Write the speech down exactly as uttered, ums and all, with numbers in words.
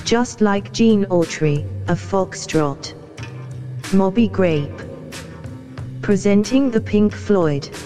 Just like Gene Autry, a foxtrot. Moby Grape. Presenting the Pink Floyd.